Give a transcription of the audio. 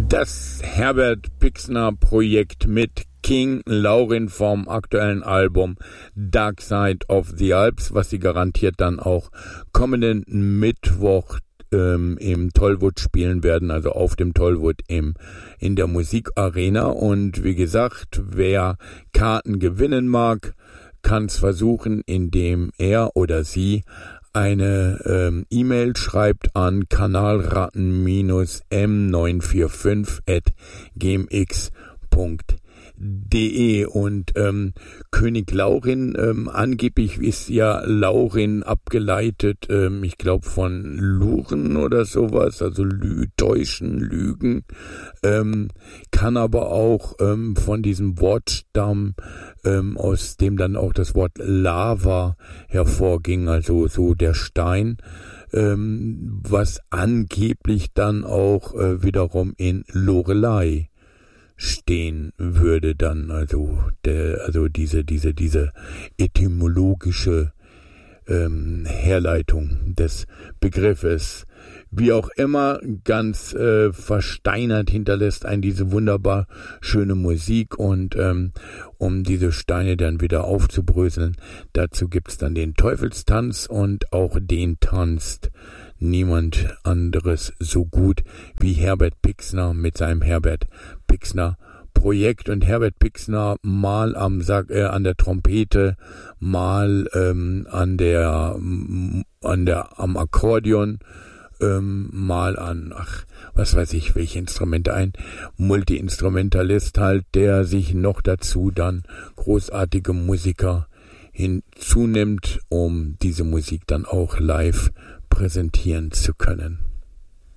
Das Herbert Pixner Projekt mit King Laurin vom aktuellen Album Dark Side of the Alps, was sie garantiert dann auch kommenden Mittwoch im Tollwood spielen werden, also auf dem Tollwood in der Musikarena. Und wie gesagt, wer Karten gewinnen mag, kann es versuchen, indem er oder sie eine E-Mail schreibt an kanalratten-m945@gmx.de. Und König Laurin, angeblich ist ja Laurin abgeleitet, ich glaube von Luren oder sowas, also täuschen, lügen, kann aber auch von diesem Wortstamm, aus dem dann auch das Wort Lava hervorging, also so der Stein, was angeblich dann auch wiederum in Lorelei stehen würde dann, also diese etymologische Herleitung des Begriffes. Wie auch immer, ganz versteinert hinterlässt einen diese wunderbar schöne Musik. Und um diese Steine dann wieder aufzubröseln, dazu gibt's dann den Teufelstanz, und auch den tanzt niemand anderes so gut wie Herbert Pixner mit seinem Herbert Pixner Projekt. Und Herbert Pixner mal am der Trompete, mal am Akkordeon, mal an, was weiß ich, welche Instrumente, ein Multi-Instrumentalist halt, der sich noch dazu dann großartige Musiker hinzunimmt, um diese Musik dann auch live präsentieren zu können.